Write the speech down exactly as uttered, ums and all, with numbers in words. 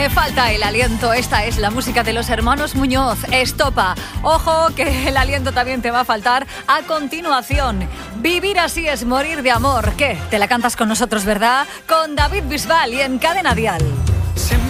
Me falta el aliento. Esta es la música de los hermanos Muñoz. Estopa. Ojo que el aliento también te va a faltar a continuación. Vivir así es morir de amor. ¿Qué? Te la cantas con nosotros, ¿verdad? Con David Bisbal y en Cadena Dial.